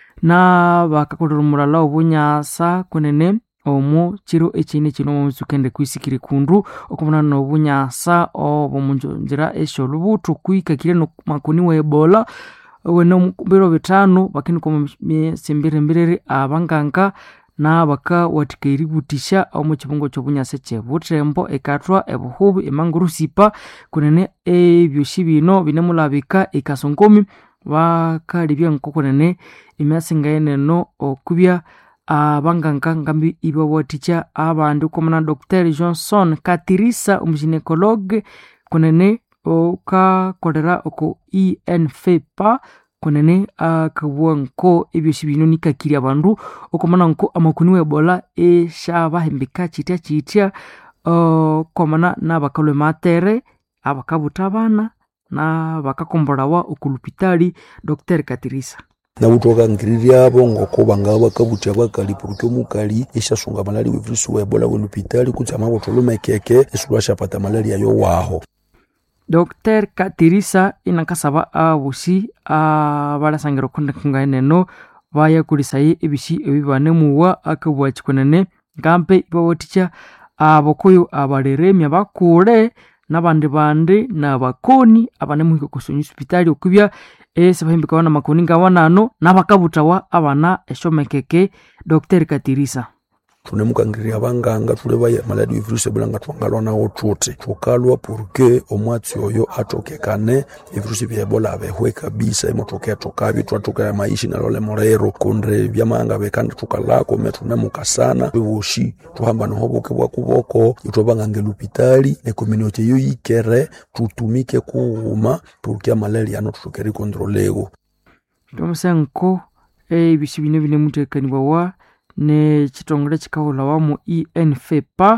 na bakakolera murala obunyasa kunene omu chiro echine chino muzukende kwisikire kundu okumana no bunyasa obumunjonjera esholubutu kwikakire no makuni wa Ebola wena mukubero betano bakini ko sembere abanganga na baka watikeiri butisha omu chibungo chobunyasa chebutrembo ekatwa ebuhubu emangurusipa kunene ebyoshi bino binemulabika ekasongomi bakalibya nkokonene emyasingaene no okubya abanganga ngambi ibo waticha abandi komana Dr. Johnson Katirisa umuginekologe kunene okakolera oko INFPA kunene akabwanko ebyoshi bino nikakiri abandu okomana nko amakuni wa Ebola eshabahembeka chitya komana nabakalwe matere abakabutabana na bakakomborawa okulupitali Dr. Katirisa na utokangiriria abo ngoko banga bakabutia bakali porque omukali eshasunga malaria virusi wa Ebola welupitali kutsama botolume keke esulwasha pata malaria yo waho. Dr. Katirisa inakasaba abusi abarasangiro konda neno baya kulisaye ebishi ebibanemuwa akabwachikonene ngampe ibawoticha abokoyo abareremya bakure nabandi bandi nabakoni abanemuhiko kusonyi hospitali okubya sebahimbika wana makoni ngawanano nabakabutawa abana eshomekeke. Dr. Katirisa tunemukangiriria abanganga tulebaya malaria virusi bulanga twangalwa nawo tuti tukalwa porque omwatsi oyo atokekane virusi vya Ebola abehwe kabisa imotokea tokabi twatoka maishi na lole morero kundre byamanga bekanda tukalako metunemuka sana bibushi tuhamba no hoboke bwa kuboko itobanga ngelupitali ne community yo yikere tutumike kuuma porque malaria no tutokeri kontrolego tumusenko bishibine bine mutekani bawa ne chitongole chikaula wamo ENFPA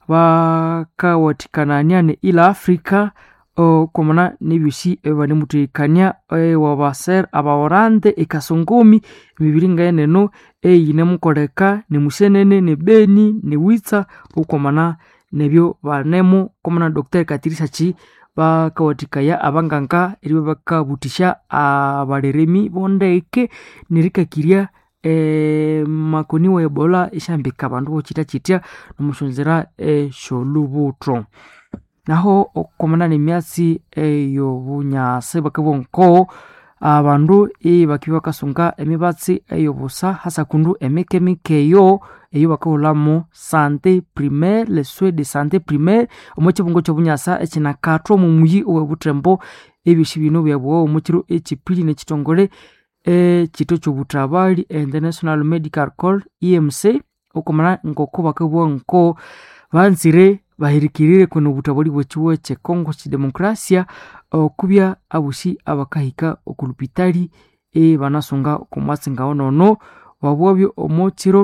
bakawatikanania ne ila Afrika komana nibishi bane mutekania wabaser abaorande ekasongumi mibiringa yeneno yine mukoreka ne musenene ne beni ne witsa ukomana nebyo banemo komana Dr. Katirisa chi bakawatikaya abanganga eribe bakabutisha abareremi bondeke nirikakiria makoni wa Ebola ishambika abantu bochita chitia nomushonzera sholubutro naho okomana nemyatsi yo bunyase bakabonko abantu bakiwa kasunga emibatsi busa hasa kundu emekemikeyo bakahulamo santé primaire les soins de santé primaire omochibungo chobunyasa echinakatro mu muyi owebutrembo ebishibino byabo omukiro echipili ne chitongole chito chobutabali International Medical Corps EMC okomana ngoko bakabwa nko banzire bahirikirire kuno butabali bwechuwe che Congo chi demokrasia okubya abushi abakahika okulupitali banasonga kumatsinga onono wabwabyo omochiro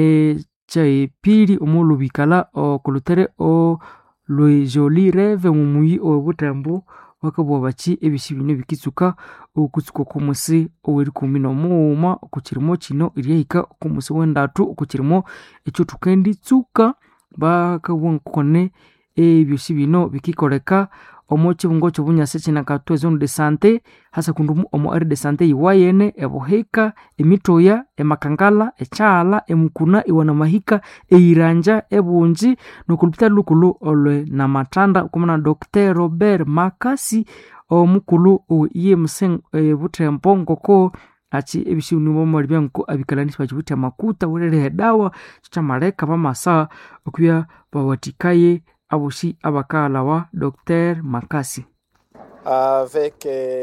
chaipili omulubikala okulutere lwejoli reve mumuyi obutambo wakabwa bachi ebishibino bikitsuka okutsuko kumusi oweri 11 okukirimo kino irihika kumusi wendatu okukirimo echo tukendi tsuka bakabwonkone ebishibino bikikoleka omochibungo chobunyase chinakatwe zone de santé hasa kundumu omo area de santé iwayene eboheka emitoya emakangala echala emukuna iwana mahika eiranja ebunji nokulupita lukulu olwe na matanda kumana Dr. Robert Makasi omukulu EMC butembo ngoko achi ebishibino bomali byanko abikalanisi bachibuta makuta werere dawa chamareka bamasa okubya bawatikaye abushi abakalawa Dr. Makasi. Avec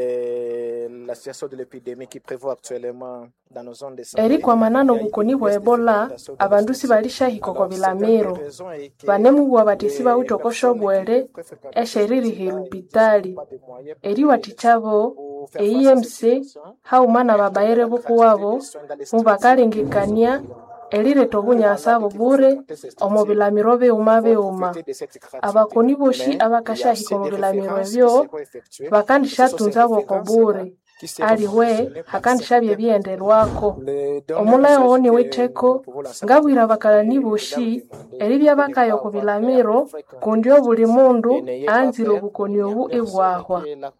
la situation de l'épidémie qui prévaut actuellement dans nos zones de santé. Eri kwa manano bukoni bwa Ebola abandusi balisha hikoko bilamiro banemu bwa batisi ba utokosho bwere esheriri hilupitali eri watichabo EMC haumana babaere buku wabo mubakalengekania erire tobunyasa bubure omubilamiro beuma abakoni boshi abakashahiko mubilamiro byo bakandisha tunza bokobure aliwe hakandisha byenderwako omulayo woni weteko ngabwira bakalani boshi eribya bakayo kubilamiro kundio buli mundu anzira obukoni obu ebwahwa.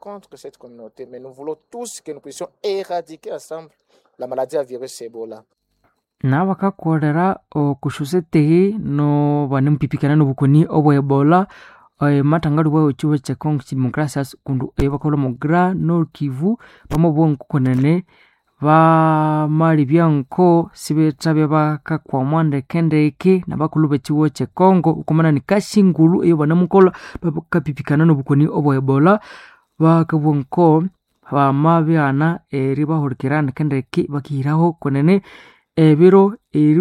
La maladie à virus Ebola. Na bakakorera okushusete no banempipikana no bukoni obwa Ebola matangalu bwa chiwe cha Congo chi demokrasia kundu bakola mogra no Kivu bamobonko konene ba mali byanko sibetabe bakakwa mwande kendeke na bakulube chiwe cha Congo ukomana ni kashingulu banamukola bakapipikana no bukoni obwa Ebola bakabonko ba mabyana riba horikirana kendeke bakihiraho konene ebiro eri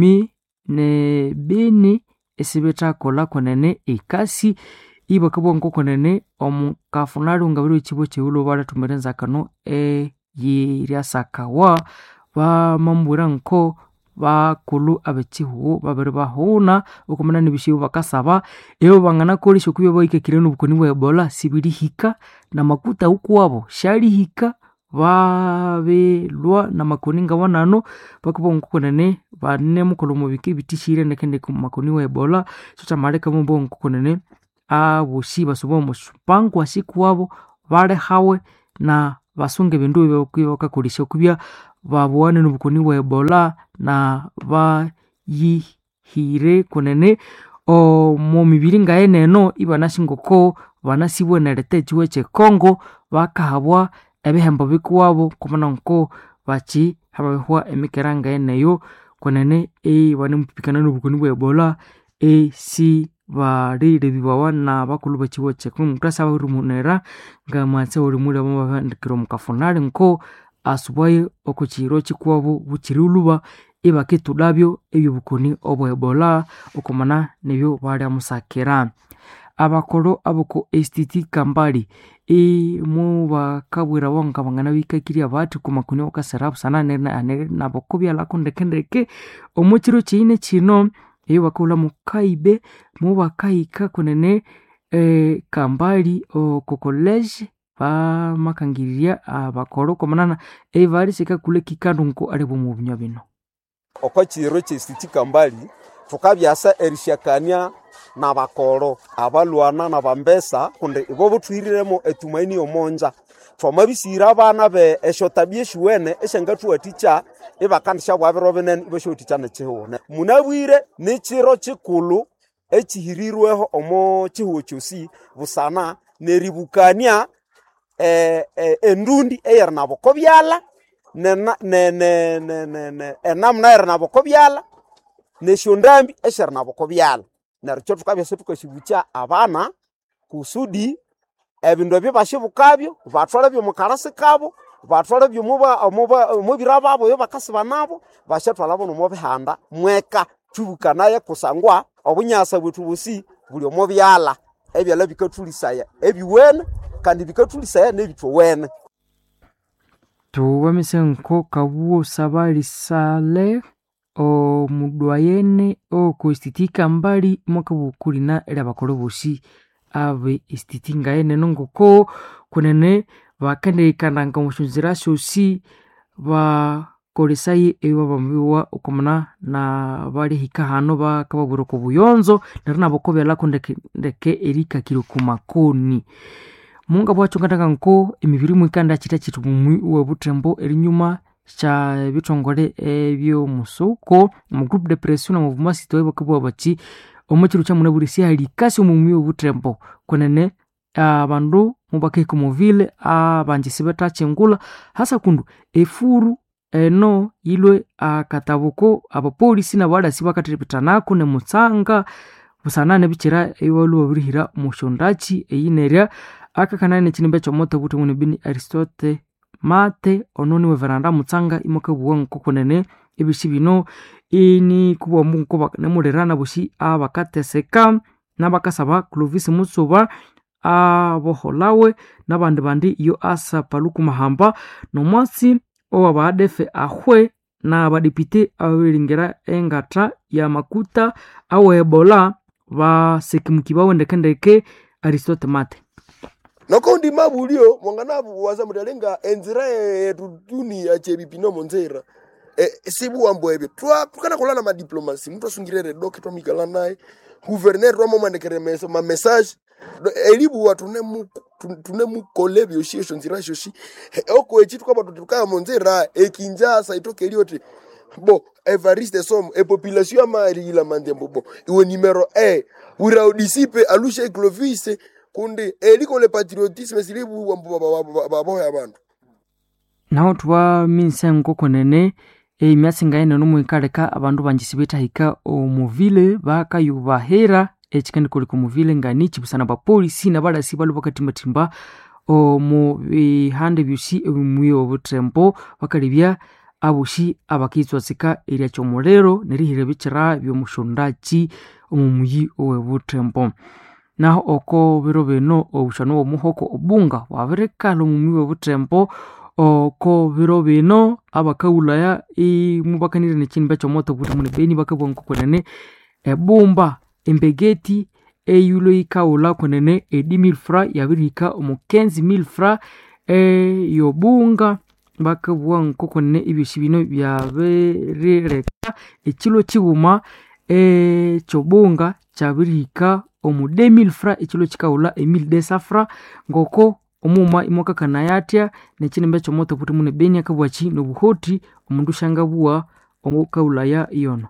12 esibeta kola konene ikasi ibakabonko konene omukafunali ngabiro chibo cheulo bala tumerenza kano yiryasakawa ba mambura nko bakulu abechihu babere bahuna okomana nibishibu bakasaba eo bangana kolisho kuyo baikekire n'obukoni bwa Ebola sibirihika na makuta ukwabo sharihika babelwa na makoni ngawanano bakubongo konene bane mukolo mubiki bitishire nekende ku makoni wa Ebola chocha mareka mubongo konene abushi basubo muspango asiku wabo bare hawe na basunge bindu byo bakakolisha kubya babuane n'obukoni bwa Ebola na bayihire konene o mu mibiri ngaeneno ibanashingoko banasibwe na leta chiwe che Kongo bakahabwa ebihembo bikuwabo kumana nko bachi habahwa emikeranga eneyo konene bane mupikana n'obukoni bwa Ebola si barire bibawa na bakulu bachiwe che Kongo mutasa barumunera ngamatse uri muri abo bandikiro mukafunari nko asubwaye okuchiro chikuwabo buchiruluba ibakitudabyo ebyobukoni obwa Ebola okomana nebyo bali amusakira abakoro aboko STT Kambali mu bakabwira bonga bangana bikakiri abati kumakuni okasarabu sana na bokobya la kondekendeke omuchiro chine chino eyo bakula mukaibe mu bakaika kunene Kambali ko college ba makangiriya abakoro komanana bari sika kule kikandu nko arebo mu bunya bino okachiro STT Kambali tukabyasa erishakania na bakoro abalwana na bambesa kunde ibo butwiriremo etumaini omonja twamabisira abana be eshotabye shuwene eshangatu aticha ibakandisha bwabirobenen ibesho ticha nechehone munabwire ni chiro chikulu echihirirweho omo chihuo chosi busana neribukania endundi eyarna bokobyala enamna yarna bokobyala neshondambi esharna bokobyala narcho tukabya setukashibucha abana kusudi ebindo byabashibukabyo batwala byo mukarasi kabo batwala byo mu birababo yo bakasiba nabo bashatwala bono mu bihanda mweka tubukanaye kusangwa obunyasa bwetu busi buli mu byala ebyala bikatulisaya ebiwene kandi bikatulisaya nebitwo wene tuwamisenko kabuo sabali sale o mudwayene o kuistitika mbali mwaka bukulina era bakoro bosi ave istitinga ene nongoko kunene bakande kandanga mushunzira shosi ba kolesaye ewa bambiwa okomana na bali hika hano bakababuro ko buyonzo narina bokobya la ndeke erika kiro kumakoni munga bwacho ngandanga nko emibiri mwikanda chita chitu mu butembo erinyuma cha bitongole ebyo musuko mu group depression na movement citoyen bakabwa bachi omuchiru cha munaburisi ali kasi mu butembo konene abandu mubake ku movile abanjisi betachengula hasa kundu efuru eno ilwe akatabuko abapolisi na bada sibakatiripitana ne mutsanga busanane bichira ewalu babirihira mushondachi eyinerya akakanane chinimbe cha moto buto mune bini Aristote mate ononi we veranda mutsanga imoka buwanko konene ebishi bino ini kubwa mungu bakane murerana bushi abakateseka nabakasaba Clovis Mutsuba aboholawe nabandi bandi iyo asa paluku mahamba no mwasi owa badefe ahwe na badepite awiringera engata ya makuta awe Ebola ba sekimukiba wendekendeke Aristote mate noko ndi mabulio mwanganabu waza mudalenga enzira eduni achebipino monzera sibu wambwebe tukana kolana ma diplomacy mtu asungirere doke to mikala naye gouverneur wa mama ndekere ma message elibu watu tunemu kolebyo yoshisho nzira shoshi oko echitu kwa tutukaya monzera ekinjasa itoke eliote bo Evariste Som population mari la mandembo bo iwe numero 1 ura udisipe alushe Clovis kunde eliko le patriotisme silibu wambo ya bantu naho twa minsengo konene emyasinga ene no muikareka abandu banjisibeta hika omuvile bakayubahera ekikandi kuli ku muvile ngani kibusana ba polisi na bala sibalu bakatimbatimba mu bihande byusi ebimuyo obutempo bakalibya abushi abakitswatsika erya kyomulero nerihire bikira byomushondachi omumuyi owebutempo naho oko biro beno obushano omuhoko obunga wabirekalo mumuyi obutempo oko biro bino abakaulaya imubakanire nekinimba kyomoto buti mune Beni bakabwa nkokwenene ebumba embegeti eyulo ikaula kwenene 10,000 fra yabirika omu 15,000 fra yobunga bakabwa nkokwenene ibyoshi bino byaberereka ekilo kibuma kyobunga kyabirika omu 2,000 fra ekilo kikaula 1,200 fra ngoko omuma imwakakana yatya nekinimba kyomoto buti mune Beni akabwachi nobuhoti omundu shangabua omukaulaya iyono.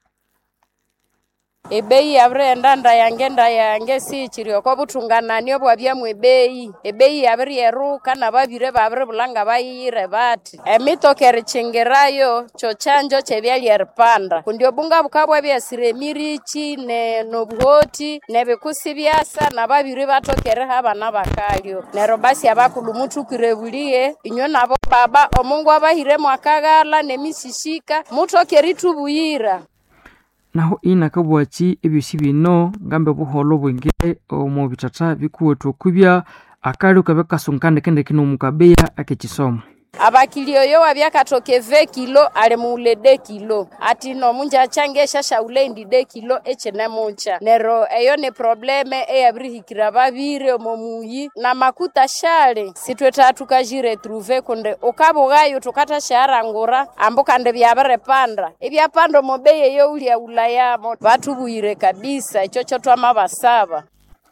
Ebeyi yabrenda yange sichiri ko butunganani obwabya mu ebeyi yabryeruka nababire babre bulanga bayire bati emitokere chingerayo cho chanjo chebyalierpanda kundio bunga bukabwa byasire mirichi ne nobuhoti ne bikusi byasa nababire batokere habana bakalyo nero basi abakulumutu kirebuliye inyo nabo baba omungu abahire mwakagala nemisishika mutokeri tubuyira naho inakabwachi ebyosi bino ngambe buholo bwengere omu bitata bikuwetu kubya akali kabekasunkande kende kino mukabeya akekisoma abakilio yo wabyakatoke 20 kilo ale muulede kilo ati no munja changesha shaulendi de kilo echene muncha nero eyo ne probleme eyabrihikira babire omomuyi na makuta shale sitweta tukajire trouver konde okabogayo tukata sharangura ambukande byabarepanda ebyapando mobeye yo ulia ulaya batu buire kabisa ichocho twamabasaba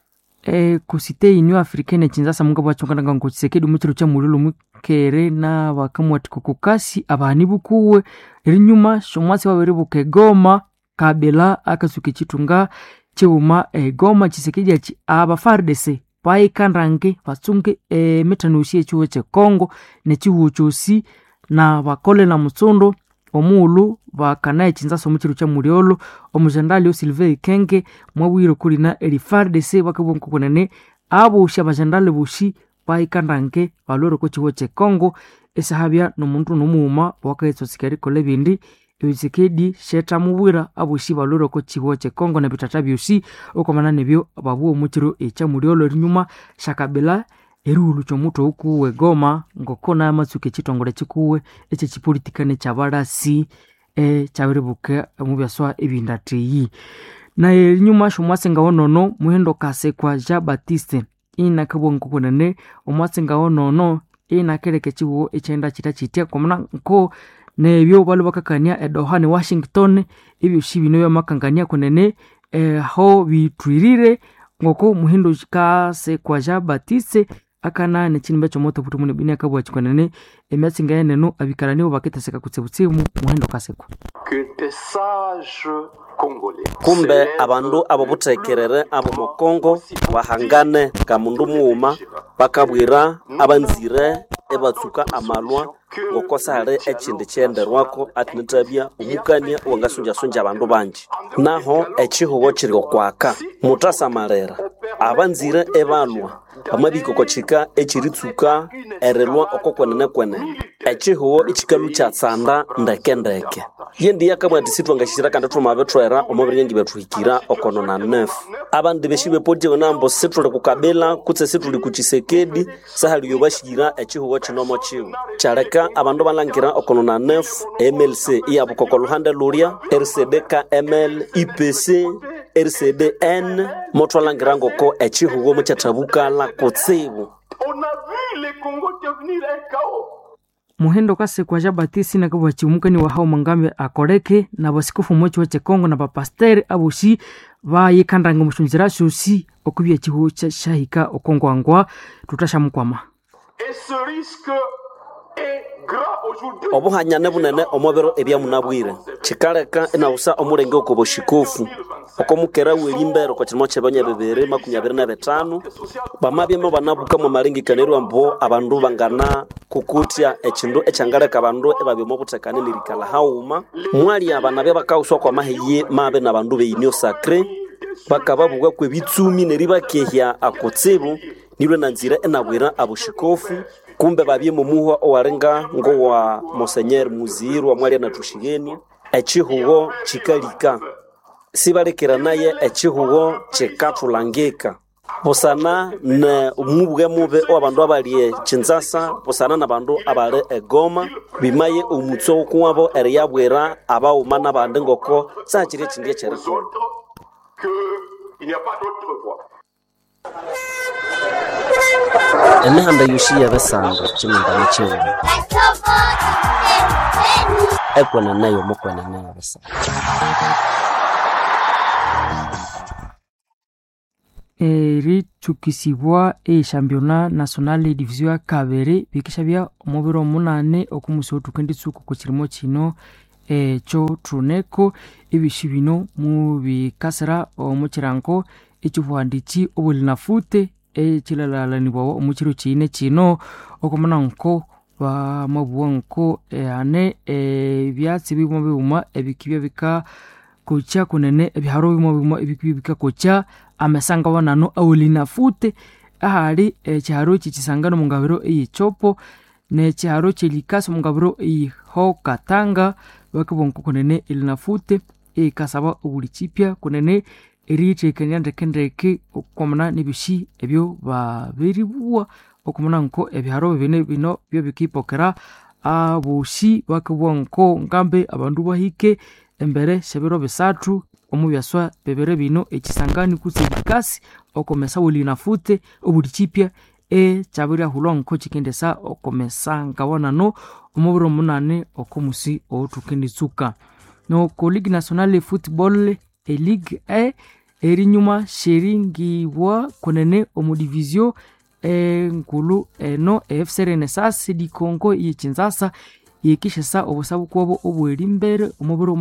kusite inyo africaine chinzasa munga bwachongana ngo Tshisekedi muchiro cha mululu mukere na bakamwati kokukasi abani bukuwe erinyuma shomwasi babere bukegoma kabela akasuke chitunga chewuma Goma Tshisekedi achi aba FARDC pai kanrange batsunge metanushi echuwe che Kongo ne chiwu chosi na bakole na mutsondo omulu bakanaye chinzaso muchiro cha muliolo omujandali Sylvain Kenge mwabwiro kulina eri FARDC bakabonko konene abo shabajandale bushi baikandange baloro ko chiwo che Kongo esahabya nomuntu nomuma wakaetso sikari kolebindi Tshisekedi sheta mubwira abushi baloro ko chiwo che Kongo na bitata byusi okomana nebyo babuo muchiro echa muliolo rinyuma shakabela erulu chomuto ukuwe Goma ngokona amatsuke chitongole chikuwe eche chipolitikane chabarasi chabiribuke mu byaswa ebindatiyi na nyuma shumwasenga wonono muhendo kase kwa Jean Baptiste ina kabonko konene omwasenga wonono ina kereke chiwo echenda chitachitia komana nko nebyo balo bakakania edohane Washington ebyo shibino yamakangania konene ho bitwirire ngoko muhendo kase kwa Jean Baptiste akana nechinimba chomoto putu mune Beni akabwa chikonene emyatsinga yeneno abikarani baketeseka kutsebutsimu muhendo kaseko kumbe abandu abo butekerere abo mokongo bahangane kamundu muuma bakabwira abanzire ebatsuka amalwa ngokosale echindi chenderwako atinitabya umukania wangasunja abandu banji naho echihugo chiri kwaka mutasamalera abanzire ebalwa amabiko kochika echiritsuka erelwa okokwenene echihugo ichikalu chatsanda ndeke yendi yakamwati sitwangashira kandi tumabetwera omubiryengi betwikira okono na 9 abandi beshibe podje nambo situle kukabela kutse situli ku Tshisekedi sahali yobashira echihugo chinomo chiwo chareka abandu balangira okono na 9 MLC iyabukoko luhande luria RCD-KML IPC RCD-N motwalangira ngoko echihugo muchatabuka la kutsibu muhendo kase kwa Jean Baptiste na kabwa chimukani wa hao mangambe akoreke na basikofu mochi wache Kongo na bapasteri abushi bayikandanga mushunzira shusi okubya chihu cha shahika okongo angwa tutashamukwama obuhanyane bunene omobero ebyamunabwire chikaleka inausa omulenge okoboshikofu okomukera welimbero kwa chimo chebanya bebere 25 bamabyemo banabuka mu malingi kanerwa mbo abandu bangana kukutya echindu echangaleka abandu ebabyomo butekane nirikala hauma mwali abana bakauswa kwa mahiye mabe na bandu beinyo sacré bakababugwa kwe bitsumi neribakehya akotsebu nirwe nanzira enabwira abushikofu kumbe babye mumuhwa owarenga ngo wa Monseigneur Muziru wa mwali natushigeni echihugo chikalika sibalekera naye echihugo chekatulangeka busana ne mubuge mube obandu abali Kinshasa busana nabandu abali Goma bimaye omutso kuwabo eriyabwera abauma nabandi ngoko sakiri ekindi ekyeriko emihanda yoshi yabesanga kimindano kyewe ekwana nayo mukwana nayo besa ritukisibwa championnat national division ya kabere bikishabya omubiro munane okumusi otukenditsuku ku kirimo kino ekyo tuneko ebishi bino mu bikasira omukirango ekibuhandiki obulinafute ekilalanibwawo omukiro kine kino okumana nko bamabuwa nko ane ebyatsi bimwe ebikibya bika kocha kunene ebiharo bimwe ebikibya bika kocha amesanga wanano awulinafute ahali ekiharo kikisangano mu ngabiro eyichopo n'ekiharo kyelikasi mu ngabiro eyiho katanga bakabonko kunene elinafute kasaba obulikipya kunene eritekanya ndekendeke okumana nibishi ebyo babiribuwa okumana nko ebiharo bino byo bikipokera abushi bakabonko ngambe abandu bahike embere sebiro bisatu omubyaswa bebere bino ekisangani kusibikasi okomesa ulinafute obulikipya chabira hulonko chikendesa okomesa ngawonano omubiro munane okomusi otukenditsuka no ko Ligue Nationale de Football Ligue A erinyuma sheringiwa konene omudivision nkulu no FC Renaissance di Congo y'Kinshasa yekishesa obusabu kwabo obwelimbere omubiro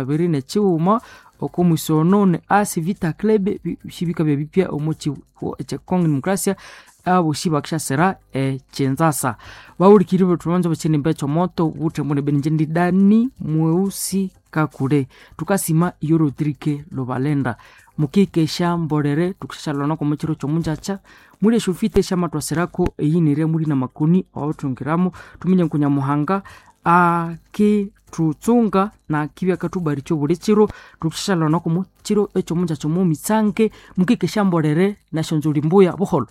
20 okomusono ne AS Vita Club shibika bya omuchi Congo Democracia abo shibakisha sera Kinshasa bawulikiri betumanzo bakene mbecho moto butemune benjendi Dani Mweusi Kakure tukasima iyo Rodrigue Lobalenda mukikesha mborere tukishalona ko mukiro cyo munjacha muri shufite shama twaserako eyinire muri na makuni awatungiramo tuminye kunya muhanga ake tutsunga na kibya katubari cyo burekiro tukishalona ko mukiro echo munjacho mu mitsanke mukikesha mborere na shonzuli mbuya buholo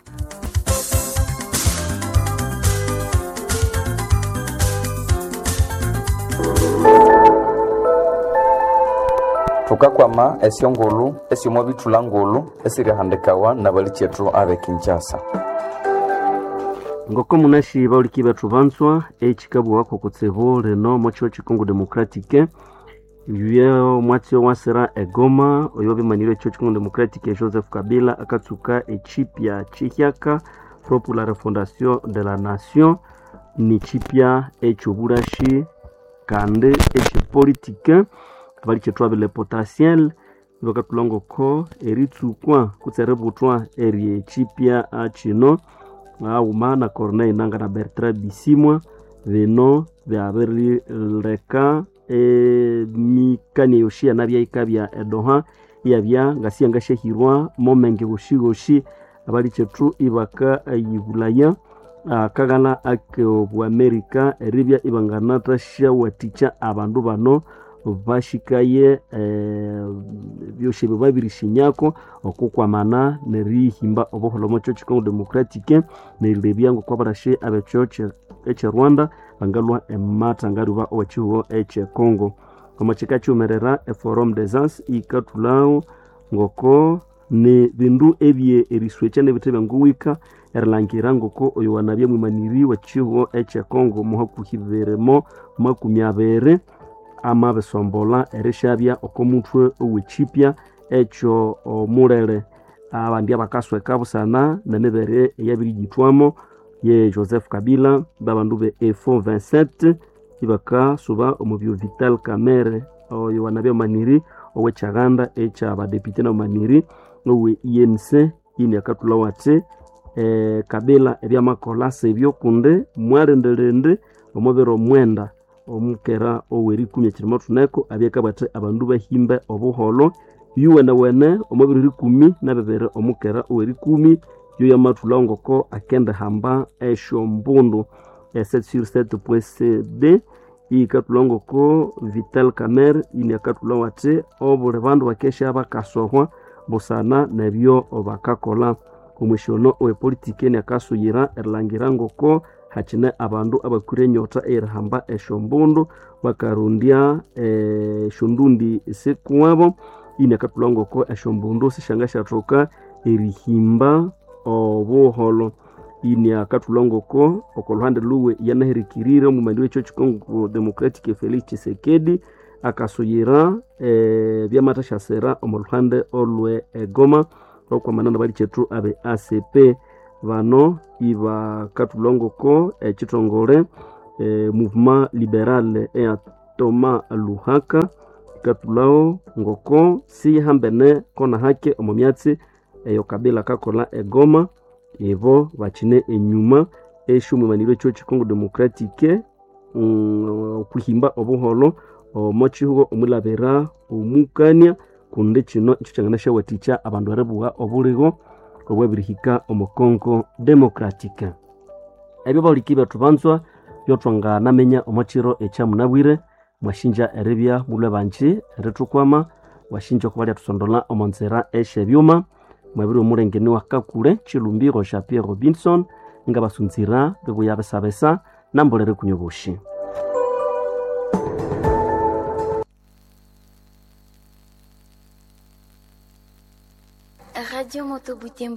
tukakwama esyongulu esyomo bitulangulu esirihandikawa na bali chetu abe Kinshasa ngoko munashi bauliki betu banswa echikabu wako kutsebo reno mocho chikongo demokratike yuyo mwatio wasera Goma oyobe maniro cho chikongo demokratike Joseph Kabila akatsuka echipya chihyaka pour la refondation de la nation ni chipya echoburashi kande echipolitique abali chetu abele potentiel bakatulongo ko eritsukwa kutserebutwa eri chipya achino auma Corneille nanga na Bertrand Bisimwa veno vyaberi leka mikani yoshia nabya ikabya edoha yabya ngasi ngashehirwa momenge goshigoshi abali chetu ibaka ayibulaya kagala ake obu America eribya ibanganata shawaticha abandu bano bashikaye byoshebe babirishinyako okukwamana nerihimba obuholomo cyo Congo Democratique nerilebyango kwa barashe abechoche eche Rwanda bangalwa ematangariwa ochiwo eche Congo kama chikachumerera forum des ans ikatulao ngoko ne bindu ebye eriswecha ne bitebe nguwika erlangira ngoko oyo wanabye mumaniri wachiwo eche Congo muhakuhiveremo makumyabere ama besombola ereshabya okomutwe owechipya echo omurere abandi abakasweka busana nemebere eyabirigitwamo ye Joseph Kabila babandu be F27 ibaka suba omubyo Vital Kamerhe oyo wanabye maniri owechaganda echa abadepite na maniri owe INC ini akatulawate Kabila ebyamakola sebyo kunde mwarenderende omubero mwenda omukera oweri kumye kirimo tuneko abyekabate abandu bahimbe obuholo yuwena wene omubiri 10 na bebere omukera oweri 10 yo yamatulongo ko akende hamba esho mbundu 7/7.cd ikatulongo ko Vital Kamerhe ini akatulawate obule bandu bakesha bakasohwa busana nebyo bakakola omushono owepolitiki akasuyira erlangira ngoko hakine abandu abakure nyota erihamba eshombundu bakarundya shundundi sikuwabo ine katulangoko eshombundu sishanga shatoka erihimba obuholo ine akatulangoko okolhande luwe yanahirikirire mumandi wecho Congo Democratic Felix Tshisekedi akasuyira byamatashasera omulhande olwe Goma kwa manana bali chetu abe ACP vano iba katulongoko chitongole mouvement libéral et Thomas Luhaka katulao ngoko si hambene kona hake omomyatsi yokabila kakola Goma evo bachine enyuma eshumu maniro cyo Congo Democratique kuhimba obuholo omochihugo omulabera omukania kunde chino icho changanasha waticha abandu arebuwa obuligo obwebirihika omukongo Democratique ebyo balikiba tubanzwa byotwanga namenya omochiro echamunabwire mwashinja erebya mulwe banchi eretukwama washinja kubalya tusondola omonzera eshebyuma mwabiri omulengeni wakakule chilumbiro sha Pierre Robinson ngabasunzira bebuya besabesa nambolere kunyoboshi Radio Moto Butembo.